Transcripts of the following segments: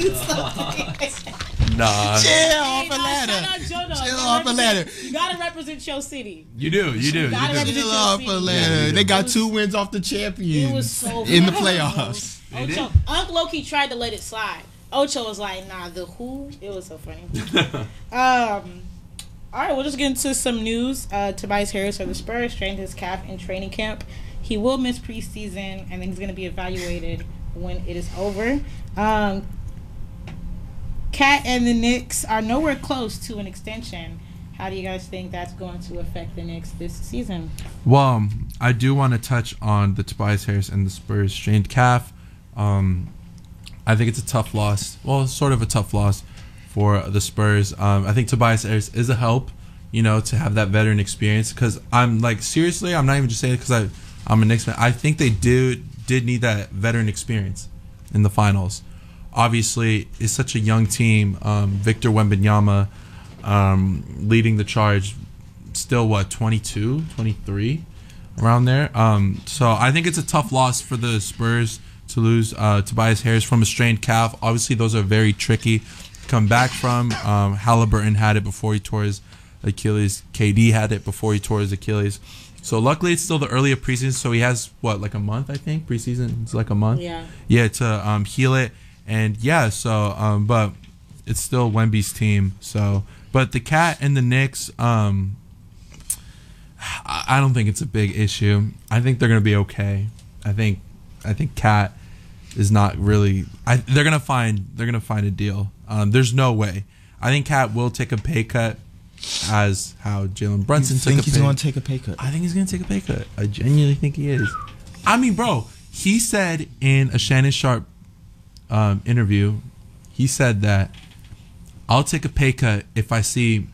Nah. Chill off a ladder. Chill off a ladder. You gotta represent your city. You do. Chill off a ladder. They got 2 wins off the champions. It was so in the funny. playoffs. Ocho, Unc Loki tried to let it slide. Ocho was like, nah, the who? It was so funny. All right, we'll just get into some news. Tobias Harris of the Spurs strained his calf in training camp. He will miss preseason, and then he's going to be evaluated when it is over. Cat and the Knicks are nowhere close to an extension. How do you guys think that's going to affect the Knicks this season? Well, I do want to touch on the Tobias Harris and the Spurs strained calf. I think it's a tough loss. Well, sort of a tough loss for the Spurs. I think Tobias Harris is a help, to have that veteran experience. Because I'm like, seriously, I'm not even just saying it because I'm a Knicks fan. I think they did need that veteran experience in the finals. Obviously, it's such a young team. Victor Wembanyama leading the charge, still 22, 23, around there. So I think it's a tough loss for the Spurs to lose Tobias Harris from a strained calf. Obviously, those are very tricky to come back from. Halliburton had it before he tore his Achilles. KD had it before he tore his Achilles. So luckily, it's still the early of preseason. So he has like a month, I think. Preseason is like a month. Yeah, to heal it. And yeah, so but it's still Wemby's team. So, but the Cat and the Knicks, I don't think it's a big issue. I think they're gonna be okay. I think Cat is not really. They're gonna find a deal. There's no way. I think Cat will take a pay cut, as how Jalen Brunson took a pay cut. He's going to take a pay cut? I think he's going to take a pay cut. I genuinely think he is. I mean, bro, he said in a Shannon Sharp interview, he said that I'll take a pay cut if I see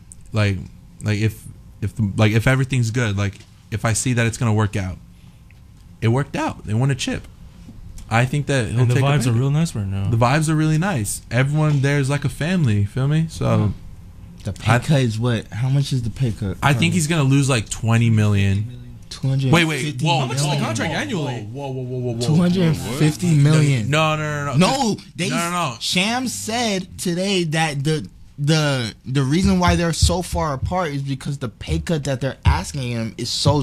if everything's good, like if I see that it's going to work out. It worked out. They won a chip. I think that he'll the take vibes are real nice right now. The vibes are really nice. Everyone there is like a family. Feel me? So the pay cut is what? How much is the pay cut? I think he's gonna lose like $20 million. Wait. Whoa, how much is the contract annually? Whoa. $250 million. No. Shams said today that the reason why they're so far apart is because the pay cut that they're asking him is so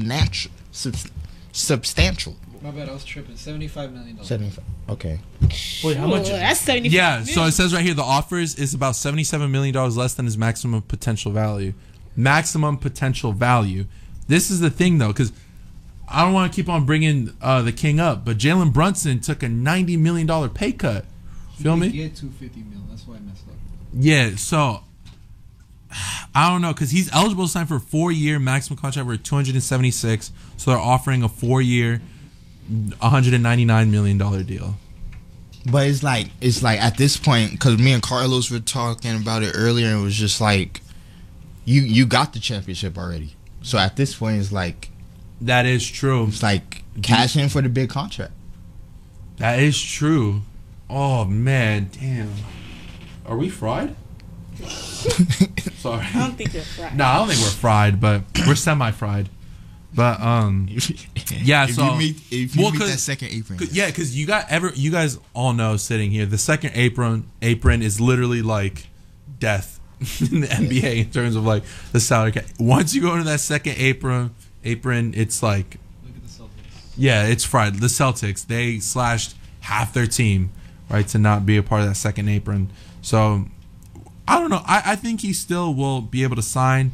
substantial. My bad, I was tripping. $75 million. 75. Okay. Wait, how much? That's 75 Yeah, million. so it says right here the offers is about $77 million less than his maximum potential value. Maximum potential value. This is the thing, though, because I don't want to keep on bringing the king up, but Jalen Brunson took a $90 million pay cut. Feel me? He had $250 million. That's why I messed up. Yeah, so I don't know, because he's eligible to sign for a 4-year maximum contract worth $276. So they're offering a 4-year, $199 million deal. But it's like at this point, because me and Carlos were talking about it earlier, and it was just like you got the championship already. So at this point, it's like that is true. It's like cash in for the big contract. That is true. Oh man, damn. Are we fried? Sorry. I don't think you're fried. No, I don't think we're fried, but we're semi-fried. But yeah. If you meet that second apron. Yeah, because you guys all know sitting here, the second apron is literally like death in the NBA in terms of like the salary cap. Once you go into that second apron, it's like, look at the Celtics. Yeah, it's fried. The Celtics, they slashed half their team, right, to not be a part of that second apron. So I don't know. I think he still will be able to sign,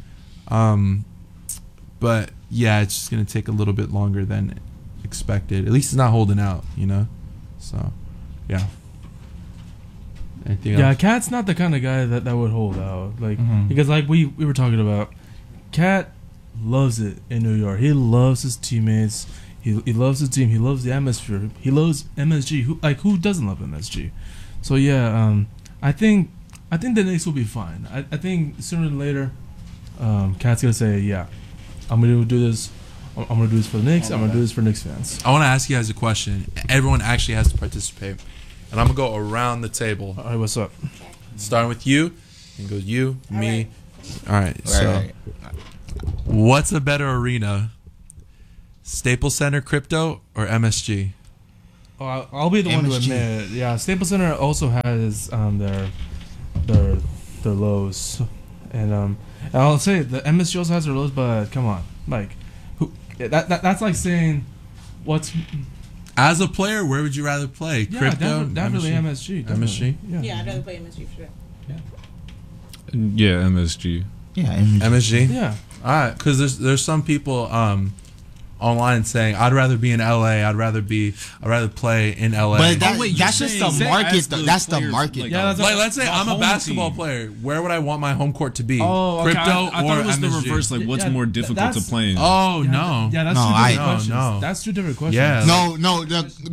but yeah, it's just gonna take a little bit longer than expected. At least he's not holding out, So, yeah. Anything else? Cat's not the kind of guy that would hold out, because like we were talking about, Cat loves it in New York. He loves his teammates. He loves his team. He loves the atmosphere. He loves MSG. Who doesn't love MSG? So yeah, I think the Knicks will be fine. I think sooner than later, Cat's gonna say, yeah, I'm gonna do this. I'm gonna do this for the Knicks. I'm gonna do this for Knicks fans. I want to ask you guys a question. Everyone actually has to participate, and I'm gonna go around the table. All right, what's up? Starting with you, and go you, me. All right. Right. What's a better arena? Staples Center Crypto or MSG? I'll be the one to MSG. admit. Yeah, Staples Center also has their lows, and I'll say the MSG also has their lows. But come on, like, that's like saying, what's As a player, where would you rather play? Crypto, definitely MSG. MSG? Yeah, I'd rather play MSG for sure. Yeah, MSG. Yeah, MSG. Yeah. All right, because there's some people online saying I'd rather be in LA. I'd rather play in LA. But wait, that's you're just saying the market. as the That's the player, market. like, Yeah, that's like, let's say the I'm a home basketball team. player. Where would I want my home court to be? Oh, okay. Crypto I thought or it was the MSG? reverse. Like, what's Yeah, more difficult to that's- play in? Oh no. Yeah, that's No, two I- different questions. no. That's two different questions. Yeah. No.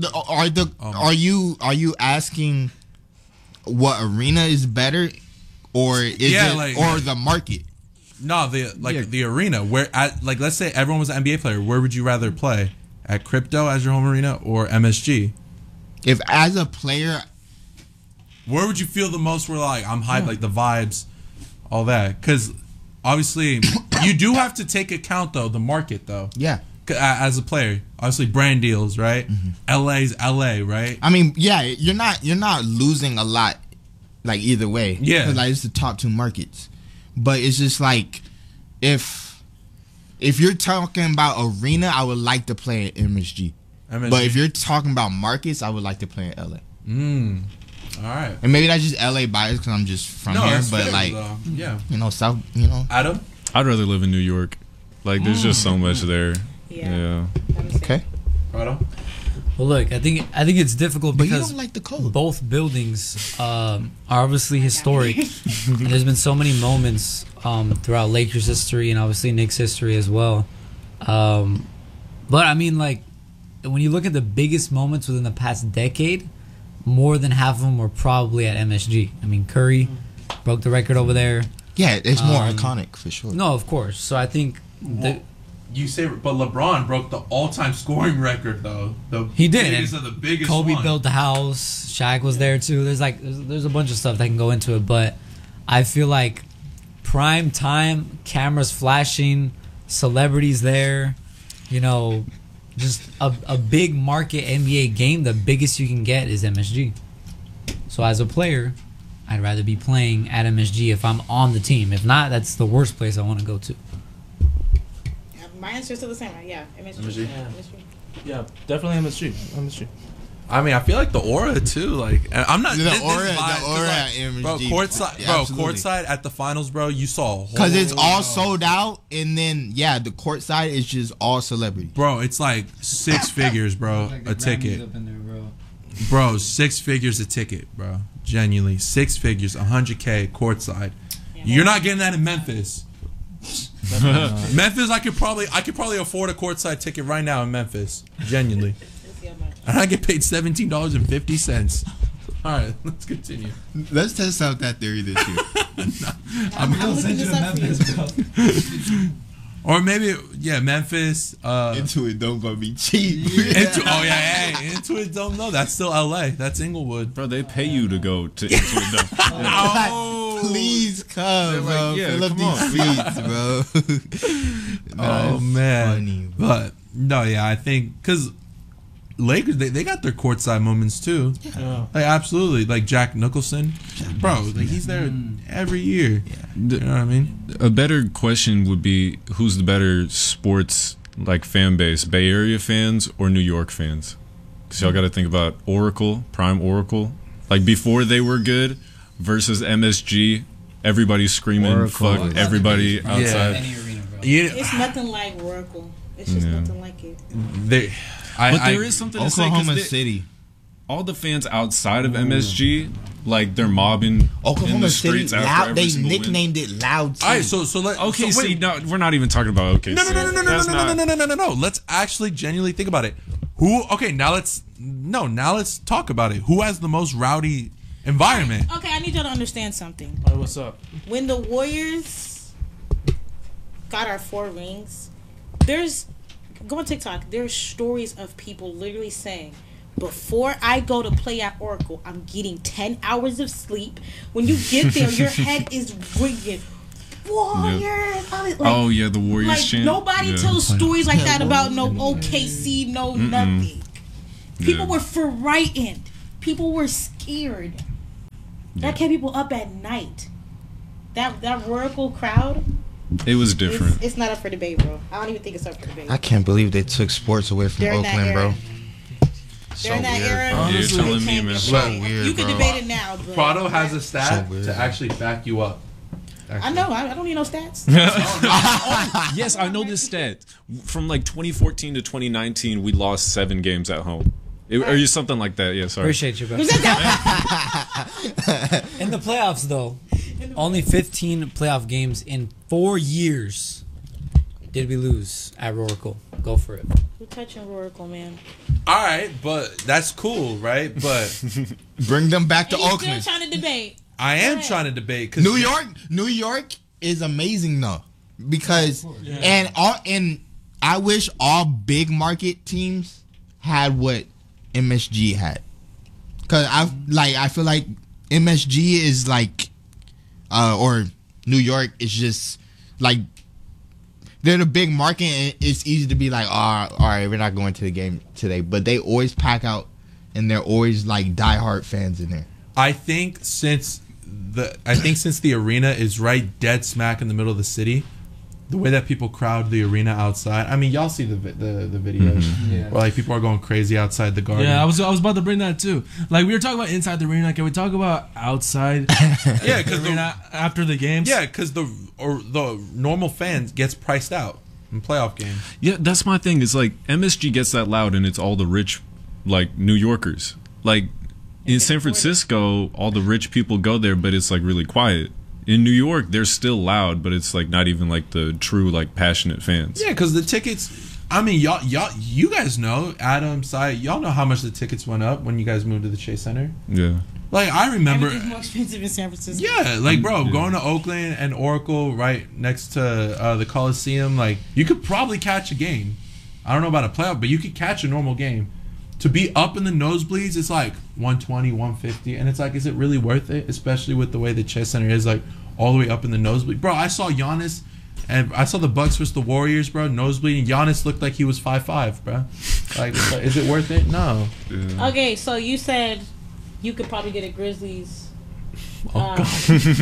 Are you asking what arena is better, or is Yeah, it like- or the market? No, the arena where let's say everyone was an NBA player. Where would you rather play? At Crypto as your home arena or MSG? If as a player, Where would you feel the most? Where like I'm hyped, like the vibes, all that. Because obviously you do have to take account though the market though. yeah. As a player, obviously brand deals, right? LA's LA, right? I mean, yeah, you're not losing a lot, like either way. Yeah. 'Cause, like it's the top two markets, but it's just like if you're talking about arena, I would like to play in MSG. MSG. But if you're talking about markets, I would like to play in LA. All right. And maybe that's just LA bias because I'm just from here. that's But fair, like, though. Yeah. South, Adam. I'd rather live in New York. Like, there's just so much there. Yeah. Yeah. okay. Adam. Well, look, I think it's difficult But you because don't like the cold. both buildings are obviously historic. And there's been so many moments throughout Lakers history and obviously Knicks history as well. But I mean, like, when you look at the biggest moments within the past decade, more than half of them were probably at MSG. I mean, Curry broke the record over there. Yeah, it's more iconic for sure. No, of course. So I think You say, but LeBron broke the all-time scoring record though. He did, Biggest and of the biggest. Kobe one. built the house. Shaq was there too. There's a bunch of stuff that can go into it, but I feel like prime time, cameras flashing, celebrities there, just a big market NBA game. The biggest you can get is MSG. So as a player, I'd rather be playing at MSG if I'm on the team. If not, that's the worst place I want to go to. Yeah, my answer is still the same, right? Yeah, MSG. MSG? MSG. Yeah, definitely MSG. I mean, I feel like the aura too. Like, and I'm not The this aura- vibe, the 'cause, aura like, at MSG. bro. Courtside, Yeah, bro. absolutely. Courtside at the finals, bro. You saw Because it's all sold out, and then the court side is just all celebrity. bro. It's like 6 figures, bro. Like the A Grammys ticket, up in there, bro. bro. 6 figures a ticket, bro. Genuinely, 6 figures, 100K courtside. You're not getting that in Memphis. Memphis, I could probably afford a courtside ticket right now in Memphis. Genuinely, Let's see how much. and I get paid $17.50. All right, let's continue. Let's test out that theory this year. I'm looking this up for you. Or maybe, Memphis. Into it, don't gonna be cheap. Into it. Don't know. That's still LA. That's Inglewood. Bro, they pay you to go to Intuit, though. Oh, Please come, They're bro. like, yeah, Fill up come on. these seats, bro. Oh man. funny, bro. But no, I think because Lakers they got their courtside moments too. Yeah. Like absolutely, like Jack Nicholson, bro. Like he's there every year. You know what I mean? A better question would be, who's the better sports fan base, Bay Area fans or New York fans? Because y'all got to think about Prime Oracle, like before they were good versus MSG. Everybody's screaming, Oracle. fuck everybody outside. Any arena, bro. It's nothing like Oracle. It's just Yeah. nothing like it. But there is something to say, Oklahoma 'cause City. all the fans outside of MSG, like they're mobbing in Oklahoma the City. streets after Loud, every they single win. nicknamed it Loud City. All right, so let OKC, so wait. no, we're not even talking about OKC. No. Let's actually genuinely think about it. Now let's talk about it. Who has the most rowdy environment? Okay, I need y'all to understand something. All right, what's up? When the Warriors got our 4 rings, go on TikTok. There's stories of people literally saying, before I go to play at Oracle, I'm getting 10 hours of sleep. When you get there, your head is ringing. Warriors! Like, Oh yeah, the Warriors like chant. nobody Yeah. tells stories like that about no OKC, no nothing. People Yeah. were frightened. People were scared. Yeah. That kept people up at night. That Oracle crowd, It was different. it's not up for debate, bro. I don't even think it's up for debate. I can't believe they took sports away from During that Oakland, bro. era. So During that weird, era, bro. You're Honestly, telling they me, changed man. the So shit. weird, You can bro. debate it now, but Prado has a stat So weird. to actually back you up. I know. I don't need no stats. Yes, I know this stat. From like 2014 to 2019, we lost 7 games at home. Or you something like that. Yeah, sorry. Appreciate you, bro. Was that In the playoffs, though, only 15 playoff games in 4 years did we lose at Oracle. Go for it. We're touching Oracle, man. All right, but that's cool, right? But Bring them back to And you Oakland. still trying to debate. I am Right. trying to debate because New York is amazing though, because and I wish all big market teams had what MSG had, cause I feel like MSG is like, or New York is just like they're the big market and it's easy to be like, oh, all right, we're not going to the game today, but they always pack out and they're always like diehard fans in there. I think since the arena is right dead smack in the middle of the city, the way that people crowd the arena outside. I mean, y'all see the videos Yeah. where like people are going crazy outside the garden. Yeah, I was about to bring that too. Like we were talking about inside the arena. Can we talk about outside yeah, the because arena after the games? yeah, because the normal fans gets priced out in playoff games. Yeah, that's my thing. Is like MSG gets that loud, and it's all the rich, like New Yorkers. Like in San Francisco, all the rich people go there, but it's like really quiet. In New York, they're still loud, but it's like not even like the true like passionate fans. Yeah, because the tickets. I mean, you guys know, Adam, Sai, y'all know how much the tickets went up when you guys moved to the Chase Center. Yeah. Like I remember. Everything's more expensive in San Francisco. Yeah, like bro, Yeah. going to Oakland and Oracle right next to the Coliseum, like you could probably catch a game. I don't know about a playoff, but you could catch a normal game. To be up in the nosebleeds, it's like 120, 150, and it's like, is it really worth it? Especially with the way the Chase Center is, like all the way up in the nosebleed. Bro, I saw Giannis, and I saw the Bucks versus the Warriors, bro. Nosebleed, and Giannis looked like he was 5'5", bro. Like, it's like, is it worth it? No. Yeah. Okay, so you said you could probably get a Grizzlies. Oh, God.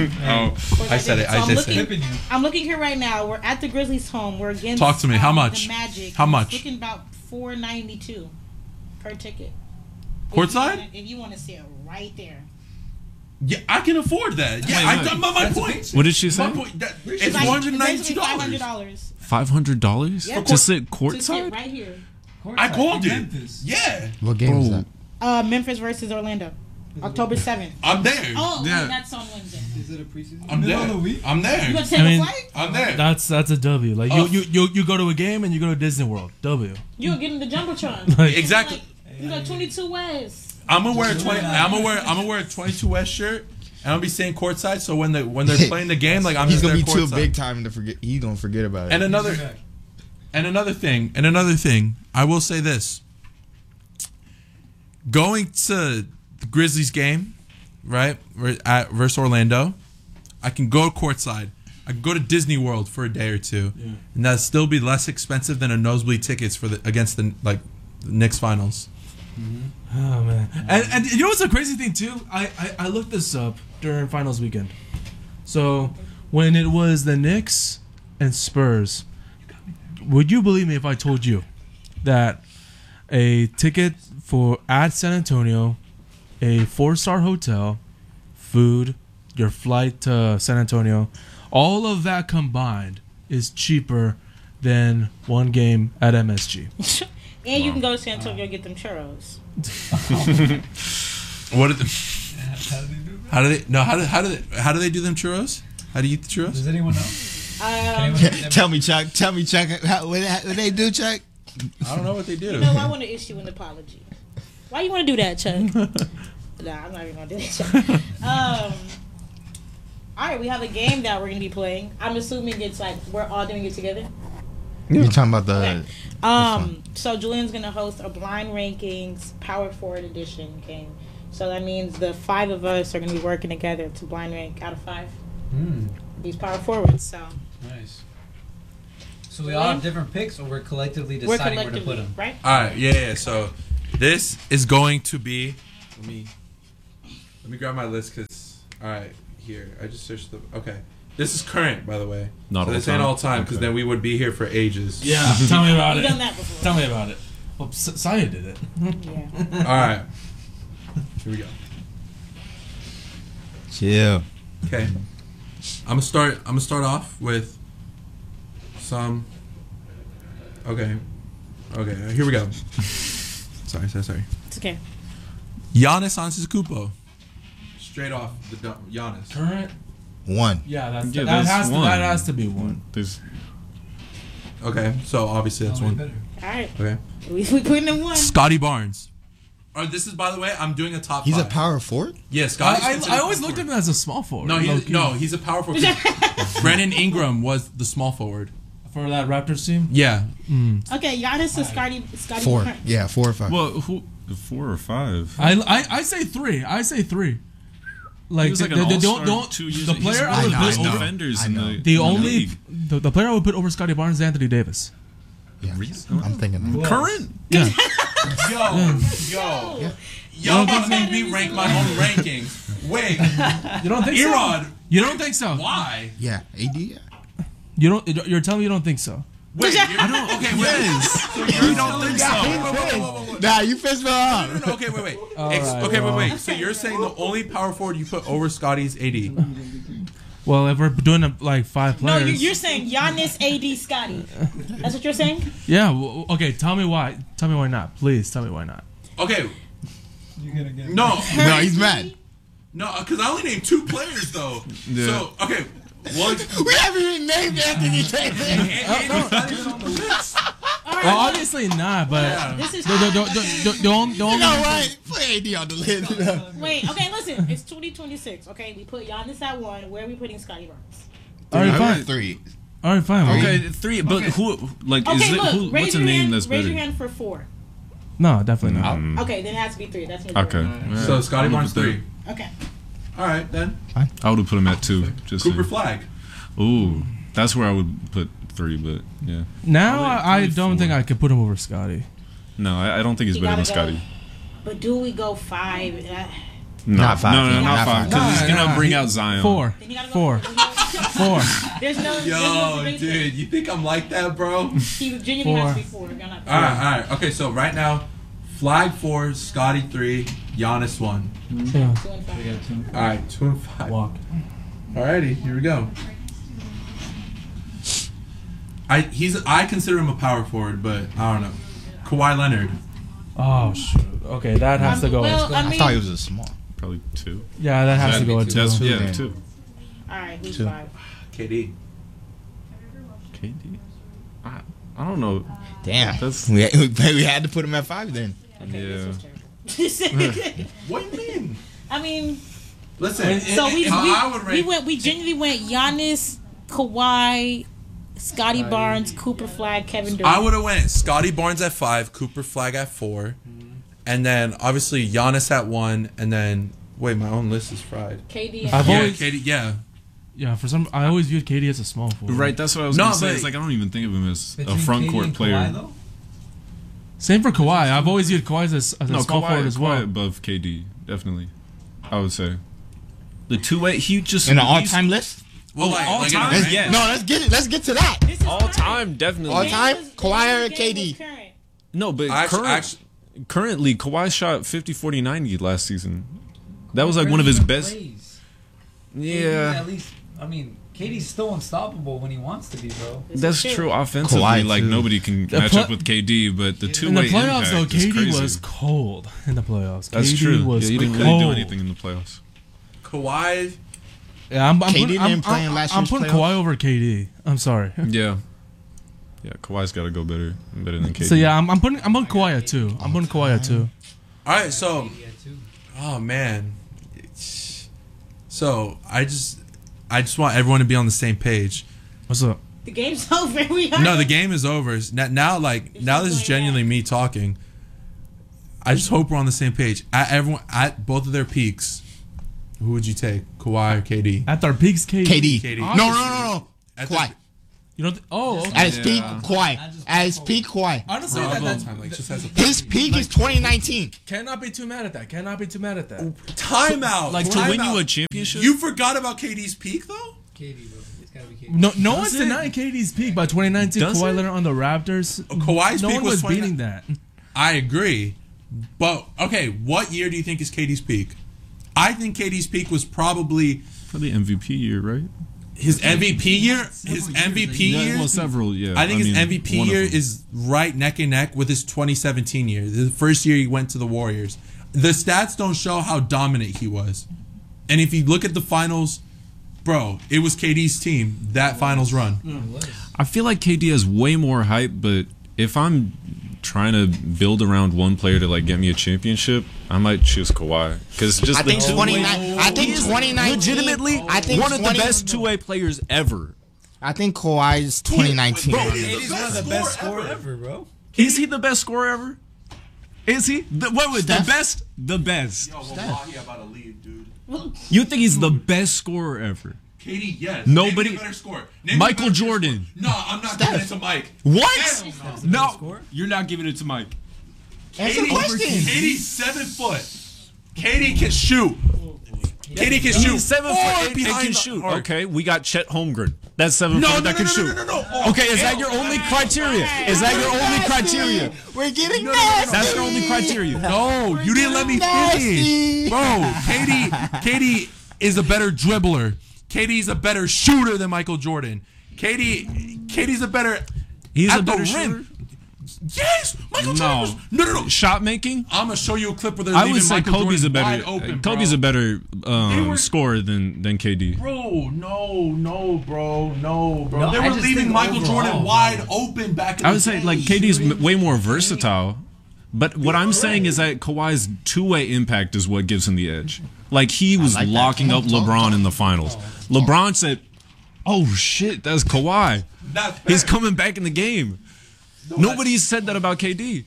Oh, I said it. So I did say it. Flipping you. I'm looking here right now. We're at the Grizzlies' home. We're against. Talk to me. How much? The Magic. How much? It's looking about $4.92 per ticket. Courtside? If you want to see it right there. Yeah, I can afford that. Yeah, Wait, wait. my point. what did she say? My point. That, it's It's like- $492. it's basically $500 $500 Yeah. to sit to sit courtside? right here. I called In it. Memphis. Yeah, What game is Bro. that? Memphis versus Orlando, October 7th. I'm there. Oh, Yeah. wait, that's on Wednesday. Is it a preseason? I'm Middle there. of the week? I'm You there. gonna take I a mean- flight? I'm there. That's a W. Like Oh. you go to a game and you go to Disney World. W. You gonna get in the jumbotron? Like, Exactly. You got 22 West. I'm gonna wear a 20. I'm gonna wear a 22 West shirt, and I'll be staying courtside. So when they're playing the game, like I'm He's just gonna there be too courtside. big time to forget. He's gonna forget about it. And another thing, I will say this: going to the Grizzlies game, right, at versus Orlando, I can go courtside. I can go to Disney World for a day or two, and that'd still be less expensive than a nosebleed tickets for against the Knicks finals. Oh man, and you know what's the crazy thing too? I looked this up during finals weekend. So when it was the Knicks and Spurs, would you believe me if I told you that a ticket for at San Antonio, a 4-star hotel, food, your flight to San Antonio, all of that combined is cheaper than one game at MSG? And you can go to San Antonio and get them churros. What? Are the, How do they do that? how do they? No. How do they do them churros? How do you eat the churros? Does anyone know? Can anyone- Tell me, Chuck. What they do, Chuck? I don't know what they do. You know, I want to issue an apology. Why you want to do that, Chuck? Nah, I'm not even gonna do that, Chuck. All right, we have a game that we're gonna be playing. I'm assuming it's like we're all doing it together. You talking about the? Okay. fun. So Julian's gonna host a blind rankings Power Forward edition game. So that means the 5 of us are gonna be working together to blind rank out of 5 these power forwards. So Nice. So we all have different picks, or we're collectively we're deciding where to collectively put them. right. All right. Yeah. So This is going to be. Let me grab my list because. All right, here I just searched the. Okay, this is current, by the way. Not so all this ain't time. all time because Okay. then we would be here for ages. Yeah, tell me about We've done it. that before. Tell me about it. Well, Saya did it. Yeah. All right. Here we go. Chill. Okay. I'm gonna start off with some. Okay. Okay. Here we go. Sorry. It's okay. Giannis Antetokounmpo. Straight off the dump. Giannis. Current? 1. Yeah, Yeah, that's one. that has to be one. There's Okay. So obviously that's Oh, way one. better. All right. Okay. We putting in one. Scotty Barnes. This is, by the way, I'm doing a top He's a five. power forward? Yeah, Scotty. I always looked at him as a small forward. No, low-key. he's a power forward. Brandon Ingram was the small forward. For that Raptors team? Yeah. Okay, Giannis and Scotty 4. Barnes. Yeah, 4 or 5. well, who 4 or 5? I say 3. I say 3. Like, He was like an all-star don't 2 years the ago. player He's I one would of the I best know. defenders I in know. the the in only league. the player I would put over Scotty Barnes is Anthony Davis. Yeah. I'm thinking that. Current? Yeah. Yo, about to make me rank my own rankings. Wait, You don't think so? Erod, You don't think so? why? Yeah, AD. Yeah. You don't. You're telling me you don't think so? Wait, I don't. Okay, wait. You don't think so? Nah, you pissed me off. No, okay, wait. right, Okay, well. wait. So you're saying the only power forward you put over Scotty's AD? Well, if we're doing like 5 No, players, you're saying Giannis, AD, Scotty. That's what you're saying? yeah. Well, okay, tell me why. Tell me why not. Please tell me why not. Okay, You're gonna get no, No, he's mad. no, because I only named 2 players though. Yeah. So okay, one. We haven't even named Anthony Davis. Well, obviously not. But Yeah. This is don't. You know what? Put AD on the list. Wait, okay, listen. It's 2026. Okay, we put Giannis at 1. Where are we putting Scotty Barnes? All right, fine. 3. All right, fine. Okay, 3. But who? Like, Okay, is it look. who? Raise What's a your name hand. that's Raise better? your hand for 4. No, definitely not. Okay, then it has to be 3. That's me. Okay. So Scotty I'm Barnes with that. 3. Okay. All right then. I would have put him at 2. Just Cooper so. Flag. Ooh, that's where I would put 3. But yeah, Now I Probably don't 4. think I could put him over Scotty. no, I don't think he's You better than gotta go. Scotty. But do we go 5? No, Not 5. No, Not not 5. five. Because he's Nah, gonna bring he- out Zion. 4. Then you gotta go. 4. 4. There's no Yo, debate dude, there. you think I'm like that, bro? He genuinely has to be 4. You're not. All right. Okay, so right now, Flag 4, Scotty 3, Giannis 1. Yeah. 2 and 5. We got 2. All right, 2 and 5. Walk. Alrighty, here we go. I consider him a power forward, but I don't know. Kawhi Leonard. Oh shoot. Okay, that has to go. Well, I I mean, thought he was a small. Probably 2. Yeah, that has to go at 2. That's yeah, then. 2. all right, who's 2. 5? KD. KD. I don't know. Damn. That's- We had to put him at 5 then. Yeah. What do you mean? I mean, Listen, so I would rank. we genuinely went Giannis, Kawhi, Scotty Barnes, Cooper Flag, Kevin Durant. I would have went Scotty Barnes at 5, Cooper Flag at 4, and then obviously Giannis at 1, and then wait, my own list is fried. KD. And I've Yeah, always- KD. Yeah, Yeah, for some, I always viewed KD as a small forward. Right, that's what I was No, gonna say. but- It's like I don't even think of him as a Between front KD court and player. Kawhi, though? Same for Kawhi. I've always viewed Kawhi as a No, small forward as Kawhi well. above KD, definitely. I would say the 2-way. He just In the he's- all-time list? well, like, all like time? in a Let's, Yeah. No, let's get it. Let's get to that. This is all current. time definitely. All time? Game was- Kawhi or game KD? was current. No, but currently Kawhi shot 50, 40, 90 last season. That was like one of his best. Plays. Yeah, At least, I mean, KD's still unstoppable when he wants to be, bro. This that's is true. Offensively, Kawhi, like too. nobody can The match pla- up with KD, but the In two-way the playoffs, though, impact is KD crazy. was cold in the playoffs. That's KD true. Was Yeah, he didn't cold. really do anything in the playoffs. Kawhi. Yeah, I'm KD putting, didn't play in last I'm year's putting playoffs? Kawhi over KD. I'm sorry. Yeah, yeah. Kawhi's got to go better than KD. So yeah, I'm putting Kawhi at 2. I'm putting Kawhi at 2. All right, so Yeah, too. oh man, so I just want everyone to be on the same page. What's up? The game's over. We are. No, the game is over. Now this is genuinely me talking. I just hope we're on the same page. At both of their peaks, who would you take, Kawhi or KD? At their peaks, KD. KD. KD. No. At the- Kawhi. You don't. Okay. At his peak, Yeah. Kawhi. Not just At his peak, Kawhi. Honestly, Bro, that's time, like, just has a His peak is 2019. cannot be too mad at that. Cannot be too mad at that. timeout. Like to win you a championship. You forgot about KD's peak though. KD, bro. It's gotta be KD. No one's it? denying KD's peak by 2019. Does Kawhi it? Leonard on the Raptors. Kawhi's no peak one was was 29 beating that. I agree, but okay, what year do you think is KD's peak? I think KD's peak was probably Probably MVP year, right? his MVP year. His MVP Yeah, year. well, several. Yeah, I think his mean, MVP one of year them. is right neck and neck with his 2017 year. The first year he went to the Warriors. The stats don't show how dominant he was. And if you look at the finals, bro, it was KD's team that finals run. I feel like KD has way more hype, but if I'm trying to build around one player to like get me a championship, I might choose Kawhi because just I think the 29. I think 2019. legitimately I think one of the 20 best two-way players ever. I think Kawhi is 2019. Bro, KD's one of the best scorers ever, bro. Is he the best scorer ever? Is he? What was the Steph? best? The best. Wallahi about to leave, dude. You think he's the best scorer ever? KD, yes. Nobody- Name me a better scorer. Name me a Michael better Jordan. scorer. No, I'm not giving it to Mike. What? Hell No, scorer? you're not giving it to Mike. Answer the question. KD's 7 foot. KD can shoot. KD can shoot. He's 7 Or foot and behind can the shoot. arc. Okay, we got Chet Holmgren. That's 7 No, foot no, that no, can no, shoot. no, no, no. Okay, is that your only criteria? Is that your only criteria? We're getting nasty. That's your only criteria. No, you didn't let me finish. Bro, KD is a better dribbler. KD's a better shooter than Michael Jordan. KD's a better He's at a better the rim. shooter. Yes, Michael Jordan was, no. Shot making? I'm gonna show you a clip where they're I leaving would say Michael Kobe's Jordan a better wide open, Kobe's a bro. better were- scorer than KD. Bro, no, bro. No, They I were just leaving think Michael overall, Jordan wide open back in I the would say day. like KD's way more versatile. But what I'm saying is that Kawhi's two-way impact is what gives him the edge. Like he was like that. locking up Talk. LeBron in the finals. LeBron said, "Oh shit, that's Kawhi. That's He's fair. coming back in the game." Nobody said that about KD.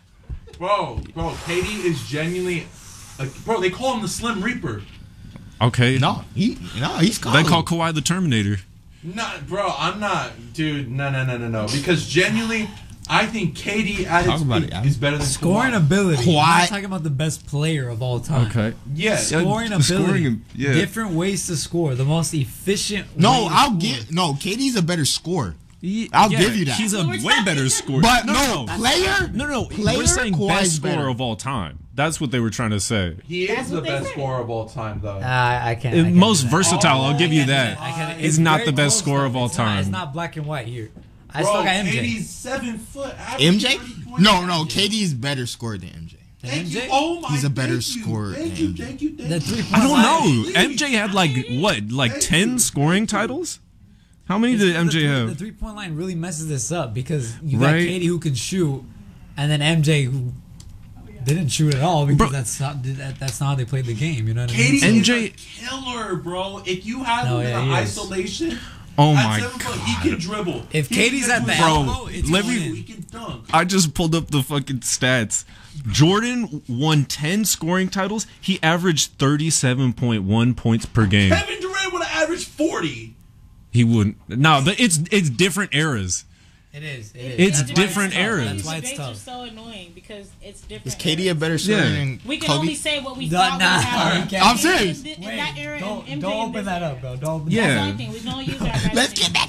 Bro, KD is genuinely, bro. They call him the Slim Reaper. Okay. No, he's They calling. call Kawhi the Terminator. Not, bro. I'm not, dude. No. Because genuinely, I think KD at Talk his about peak it, is better than Scoring Kawhi. ability. Kawhi- I'm not talking about the best player of all time. Yes. Scoring ability. scoring, yeah. Different ways to score. The most efficient way No, to I'll score. give. No, KD's a better scorer. I'll give you that. He's a We're way talking- better scorer. But no. player. No, Player, we're saying Kawhi's best scorer better. of all time. That's what they were trying to say. He That's is the what they best say. scorer of all time, though. I can't. I can't Most do that. versatile, I'll give you that. I can't- He's not very the best close, scorer though. of all It's not- It's time. not black and white here. I Bro, still got MJ. KD's 7 foot. MJ? No, KD's better scorer than MJ. Thank you. MJ? Oh my. He's a better thank you. scorer Thank than you. MJ. Thank you. The 3-point I don't line. know. MJ had like 10 scoring titles? How many did MJ The have? 3-point line really messes this up because you Right. got KD who can shoot, and then MJ who didn't shoot at all because Bro. that's not how they played the game. You know what I mean? KD MJ is a killer, bro. If you have No, him yeah, in he is. isolation, Oh at my 7 foot, he can dribble. If He can KD's do at the his elbow, elbow. it's let going me- in. He can dunk. I just pulled up the fucking stats. Jordan won 10 scoring titles. He averaged 37.1 points per game. Kevin Durant would have averaged 40. He wouldn't. No, it's different eras. It is. It's That's why different tough. eras. That's why it's Debates are tough. so annoying because it's different. Is KD a better scorer Yeah. than We can Kobe? only say what we Nah, thought nah. was happening. I'm I'm serious. In that era, Don't and MJ open that up, bro. Don't open Yeah. That's the only thing. We don't use our Let's get back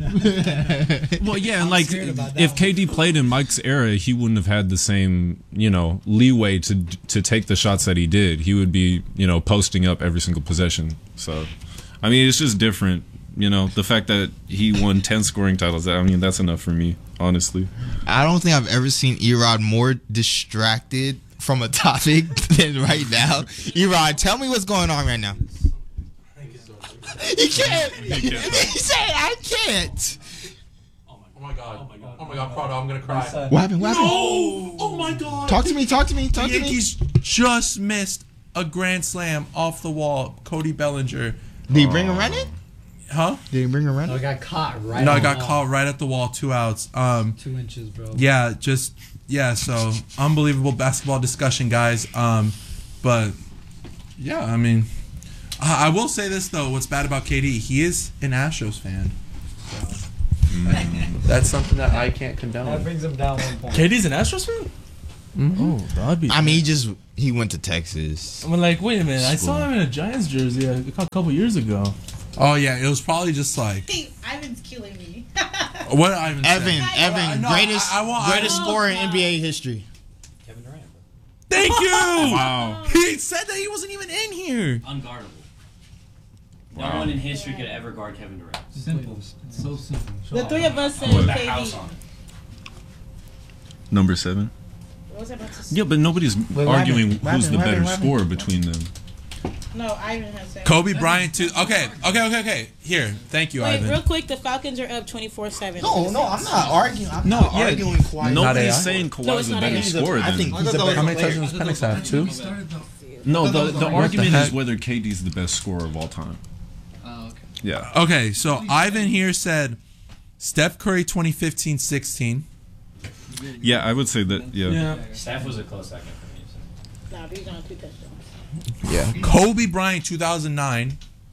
in there. Well, yeah, and I'm like scared about that if one. KD played in Mike's era, he wouldn't have had the same, leeway to take the shots that he did. He would be, posting up every single possession. So, I mean, it's just different. The fact that he won 10 scoring titles, that's enough for me, honestly. I don't think I've ever seen Erod more distracted from a topic than right now. Erod, tell me what's going on right now. He can't. He said, I can't. Oh my god. Oh my god, Prado, I'm gonna cry. What happened? What happened? No! Oh my god. Talk to me. The Yankees just missed a grand slam off the wall. Cody Bellinger. Did he bring a run in? Huh? Did he bring a run No, in? it got caught right. Oh, No, on I the got wall. caught right at the wall, 2 outs. 2 inches, bro. So unbelievable basketball discussion, guys. But yeah, I mean, I will say this though. What's bad about KD? He is an Astros fan. So. That's something that I can't condone. brings him down 1 point. KD's an Astros fan? Oh, that'd be. I mean, he went to Texas. I'm like, wait a minute. I saw him in a Giants jersey a couple years ago. Oh yeah, it was probably just like Ivan's killing me. what did Ivan say? Evan, No, greatest I scorer in NBA history. Kevin Durant. Thank you. Wow. He said that he wasn't even in here. Unguardable. No one in history could ever guard Kevin Durant. Simple. It's so simple. The three of us said Put The house KD. on it. Number 7. What was I about to say? Yeah, but nobody's what arguing happened? What who's the happened? better What scorer between them. No, Ivan has said. Kobe Bryant too. Okay. Here, thank you, Wait, Ivan. real quick, the Falcons are up 24-7. No, I'm not arguing. I'm No, not yeah, arguing Kawhi. Not AI? Nobody's saying No, Kawhi's it's the not better AI. scorer I than think him. he's the How better many player. touchdowns Penix have? 2? No, the argument heck? is whether KD's the best scorer of all time. Oh, okay. Yeah. Okay, so Ivan here said Steph Curry 2015-16. Yeah, I would say that, yeah. Steph was a close second for me. So. Nah, but he's on 2 touchdowns. Yeah. Kobe Bryant 2009.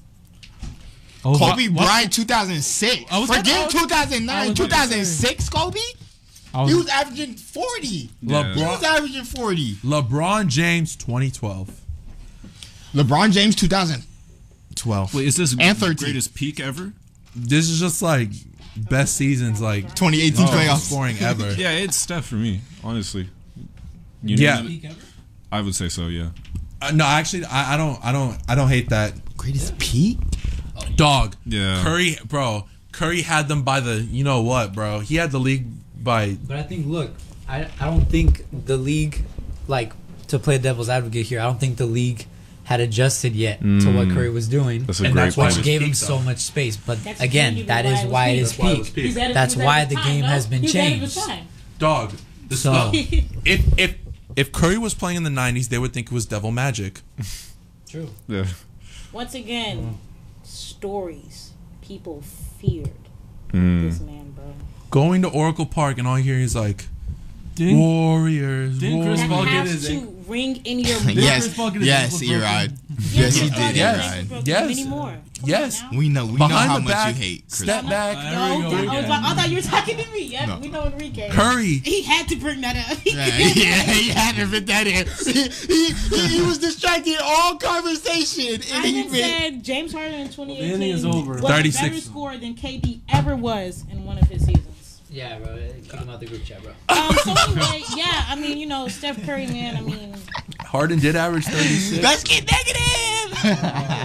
Kobe Bryant 2006. I was Forget about to- I 2009. was about to 2006 Kobe? He was averaging 40. He was averaging 40. LeBron James 2012. LeBron James 2012. Wait, is this And 13. greatest peak ever? This is just like best seasons, like 2018 playoffs. scoring ever. Yeah, it's Steph for me, honestly. Yeah. I would say so, yeah. No, actually, I don't hate that. Greatest peak? Dog. Yeah. Curry, bro. Curry had them by the, you know what, bro. He had the league by. But I think, look, I don't think the league, like, to play devil's advocate here, I don't think the league had adjusted yet to what Curry was doing, That's a And great that's why point. it which was gave him peak, so though. much space. But That's again, maybe that why is it was why peak. it is That's why it was peak. peak. He's ahead of- That's he's ahead why of the time, game no? has been He's ahead of his changed. time. Dog. The So- if Curry was playing in the 90s, they would think it was devil magic. True. Yeah. Once again, stories. People feared Mm. this man, bro. Going to Oracle Park and all you hear is like, Didn't- Warriors. didn't Chris That Paul get has his to ring in your Yes, Chris Paul get his yes, ankle you're broken? right. Yes, he did. Yes. You're right. Yes. Many more. Come Yes. on now. We know Behind how the much back, you hate Chris. step back. No, There we go. I thought you were talking to me. Yep, No. we know Enrique. Curry. He had to bring that up. Yeah, he had to fit that in. He was distracting all conversation. And I he even said James Harden in the 2018 inning is over. was 36. a better scorer than KD ever was in one of his seasons. Yeah, bro. Kick him out the group chat, bro. So anyway, yeah, I mean, you know, Steph Curry, man, I mean, Harden did average 36. Let's get negative.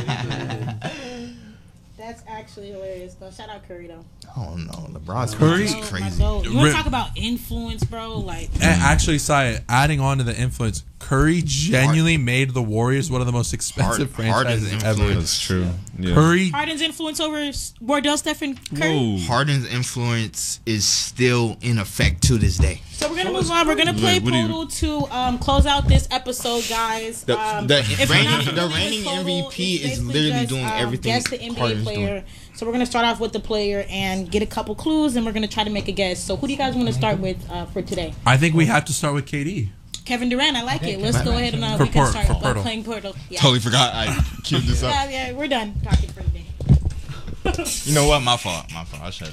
that's actually hilarious, though. Shout out Curry, though. Oh no, LeBron's Curry- is My crazy. goat. You want Rip. to talk about influence, bro? Like, And actually, Sai, adding on to the influence, Curry genuinely made the Warriors one of the most expensive Harden's franchises ever. influence. That's true. Yeah. Curry, Harden's influence over Wardell, Steph, and Curry. Whoa. Harden's influence is still in effect to this day. So we're gonna move on. We're gonna play Wait, what do you- Poodle to close out this episode, guys. The If you're reigning- not the familiar with reigning Poodle, MVP it's is basically literally just, doing everything Guess the NBA Harden's player. doing. So we're gonna start off with the player and get a couple clues, and we're gonna try to make a guess. So who do you guys want to start with for today? I think we have to start with KD. Kevin Durant. I like it. Let's go ahead and For we can Port- start for by Poodle. playing Poodle. Yeah. Totally forgot I queued this up. Yeah, we're done talking for today. You know what? My fault. I'll shut up.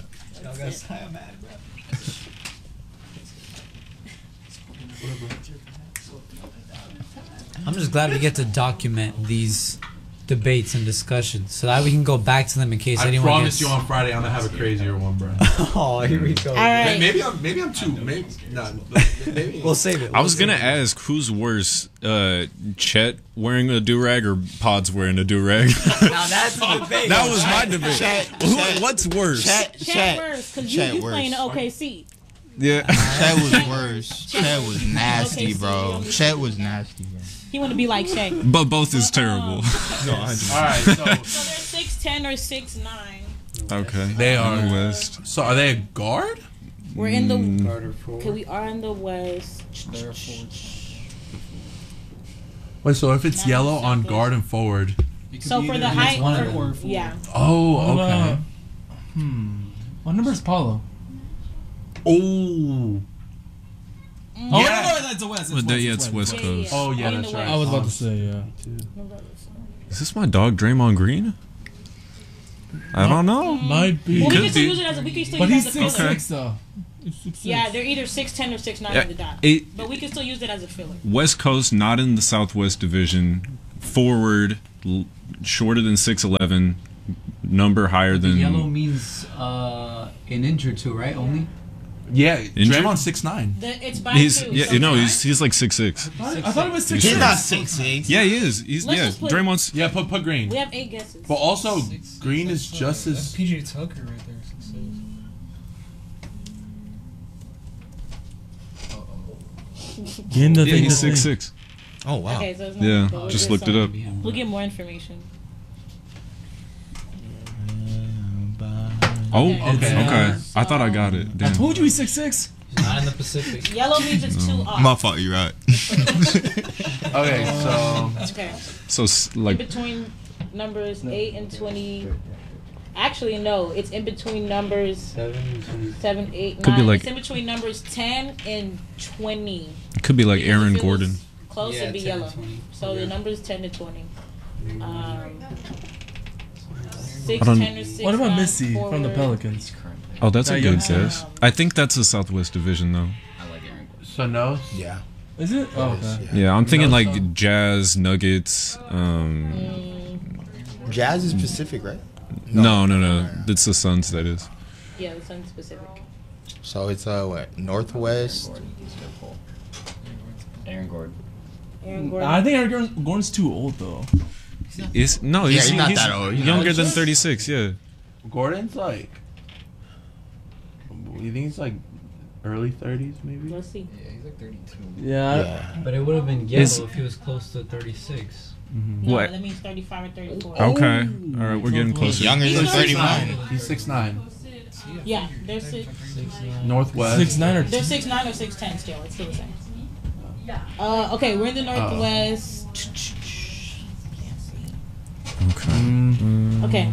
I'm just glad we get to document these debates and discussions so that we can go back to them in case I anyone promise gets... you on Friday I'm gonna have a crazier one, bro. Oh, here we go. All right. Maybe I'm too. Maybe. We'll save it. I was gonna ask who's worse, Chet wearing a do rag or Pods wearing a do rag. Now that's the debate. That was my debate. Chet, What's worse? Chat worse because Chet you worse. playing the OKC. Yeah. Chet was worse. Chet was nasty, Okay, bro. see, Chet was nasty, bro. He want to be like Shaq. But both is terrible. All right, so So they're 6'10" or 6'9". Okay. They are. On the West. So are they a guard? We're in the. Carter 4. Okay, we are in the West. They're forwards. Wait, so if it's No, yellow it's on not guard and forward. It could So be for either the height, one or, or four. yeah. Oh, What okay. about- What number is Paulo? Oh. Oh, Yeah. no, that's a West. But yeah, it's West Yeah, Coast. Oh, yeah, In the that's West. right. I was about to say, yeah. Is this my dog Draymond Green? I don't know. Might be. Well, we Could can still be. use it as a we can still But use he's it as a filler. 6'6" though. He's 6'6". Yeah, they're either 6'10" or 6'9" Yeah, on the dot. But we can still use it as a filler. West Coast, not in the Southwest Division. Forward, shorter than 6'11", number higher than. Yellow means an inch or two, right? Only. Yeah, Injured? Draymond's 6'9". It's by He's two. yeah, so no, he's like 6'6". I thought it was 6'6". He's not 6'6". Yeah, he is. He's Let's yeah. just put- Draymond's. Yeah, put Green. We have 8 guesses. But also, Green is just as. PJ Tucker right there. 6'6". Getting the Yeah, thing he's to think. 6'6". Oh wow. Okay, so it's not, Yeah, but we'll just get looked it some- up. We'll get more information. Oh, Okay. okay. I thought I got it. I Damn. told you he's 6'6". Not in the Pacific. Yellow means it's 2 off. My fault. You're right. Okay, so. Okay. So In like between numbers 8 and 20. Actually, no. It's in between numbers 7, 8, 9. Could be like- It's in between numbers 10 and 20. it could be like Because Aaron if it was Gordon. Close, Yeah, it'd be 10 to yellow. 20. So the number's 10 to 20. 6, I don't- 10 or 6. What about 9 Missy from the forward. Pelicans? Oh, that's a That good young son. guess. I think that's the Southwest Division though. I like Aaron. So no? Yeah. Is it? Oh, okay. Yeah, I'm thinking No, like so- Jazz, Nuggets. Jazz is Pacific, right? No. It's the Suns. That is. Yeah, the Sun specific. So it's what? Northwest. Aaron Gordon. Aaron Gordon. I think Aaron Gordon's too old though. He's Yeah, he's not he's that old. He's younger not- than 36. Yeah. Gordon's like. You think he's like early 30s, maybe? Let's see. Yeah, he's like 32. Yeah. Yeah. But it would have been yellow Is- if he was close to 36. No, What? that means 35 or 34. Okay. All right, we're getting He's closer. younger than He's 31. He's 6'9". Yeah, they're 6. Northwest. 6'9" or They're 6'9" or 6'10" still. It's still the same. Okay, we're in the Northwest. Okay. Okay.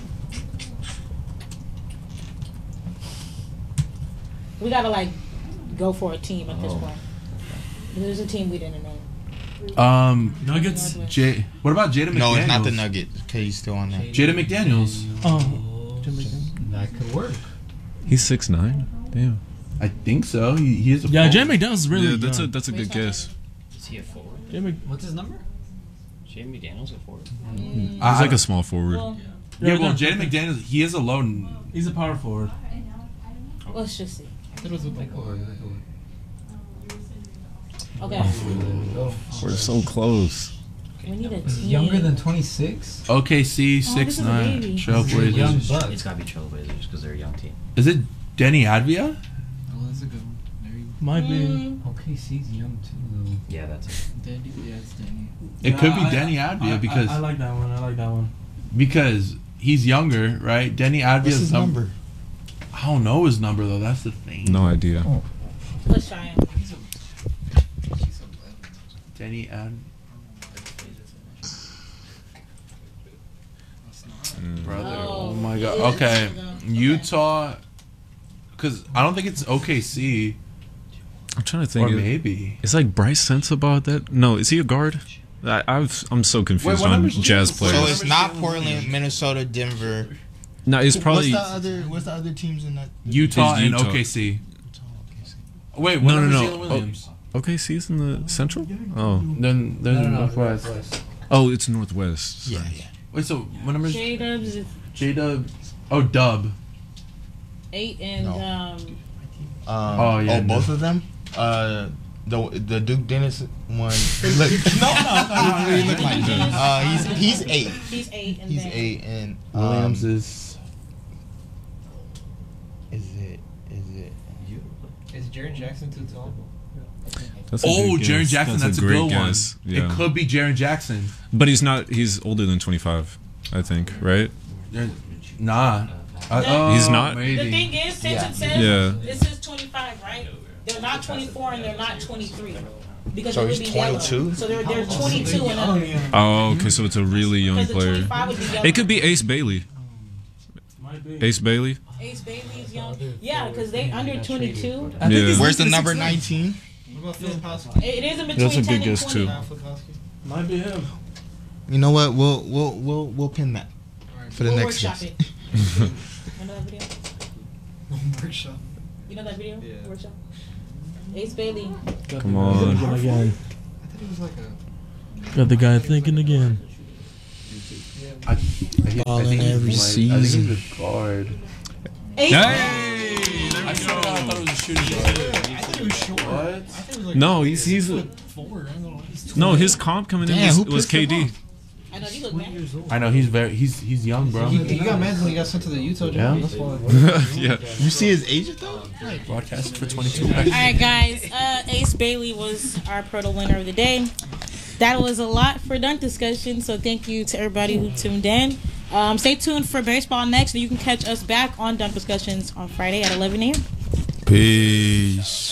We gotta like go for a team at this point. There's a team we didn't name. Nuggets. J. What about Jada McDaniels? No, it's not the Nuggets. Okay, he's still on there. Jada McDaniels. Oh. That could work. He's 6'9". Damn. I think so. He is a. Yeah, forward. Jay McDaniels is really Yeah, that's young. a good guess. Is he a forward? Jay Mc- What's his number? Jamie Daniels a forward? He's like a small forward. Well, Yeah, well, no. Jada McDaniels. He is a low. He's a power forward. let's just see. It was a big Okay, We're so close. we need a team. Younger than 26? OKC Oh, this is a 6'9". baby. Trailblazers. Young It's buck. gotta be Trailblazers because they're a young team. Is it Denny Advia? Oh, that's a good one. There you Might be. OKC's young too, though. Yeah, that's it. go. Danny, yeah, it's Danny. It could be I- Denny Advia because I like that one. because he's younger, right? Denny What's Advia's his number? I don't know his number though. That's the thing. No idea. Let's try him. He's 11. Denny Ad. Brother. Oh, my god. yeah, Okay. there you go. Utah. Because I don't think it's OKC. I'm trying to think. Or maybe. It's like Bryce Sensabaugh. That no, is he a guard? I'm so confused what on number's Jazz he? So players. it's not Portland, Minnesota, Denver. No, it's probably What's the other teams in that? Utah It's and Utah. OKC. Wait, what No, number no, is no. Jalen Williams? OKC's in the Central. Oh, Then there's Northwest. oh, it's Northwest. Yeah, Sorry. yeah. Wait, so what number is J-Dubs is J-Dub? Oh, Dub. 8 and No. Oh, yeah, no. both of them. The Duke Dennis one. Look, no, he look like Duke. He's 8. he's 8 and He's then 8, and Williams is. Is it? Is Jaren Jackson too tall? That's a Oh, good Jaren guess. Jackson. That's a great good one. guess. Yeah. It could be Jaren Jackson. But he's not. He's older than 25. I think. Right. Nah. He's not? Maybe. the thing is, since it says Yeah. it says 25, right? They're not 24 and they're not 23 because So it would he's be yellow. 22? So they're 22 and under. Oh, okay. So it's a really young Because the player. 25 would be yellow. It could be Ace Bailey. Might be. Ace Bailey. Ace Bailey's young. Yeah, because they under 22. I think Yeah. he's Where's the listed number 6'9". 19? What about Filipowski? It is in between That's a 10 good and guess, 20. too. Filipowski? Might be him. You know what? We'll pin that. for the We'll next workshop guest. it. You know that video? Workshop. You know that video? Yeah. Workshop. Ace Bailey. Come on. Again. I thought it was like a. Got the guy thinking again. Balling every season. a guard. Ace Hey! There we I go. thought it was a shooting I thought it was short. What? I thought it was like No, he's a, 4. I don't know. He's no. His comp coming Damn, in who was pissed him KD. off? I know you look mad. I know he's young, bro. He got mad when he got sent to the Utah job. Yeah? That's why. Yeah. You see his agent though? Broadcast for 22. All right, guys. Ace Bailey was our Proto winner of the day. That was a lot for dunk discussion. So thank you to everybody who tuned in. Stay tuned for baseball next, and you can catch us back on dunk discussions on Friday at 11 a.m. Peace.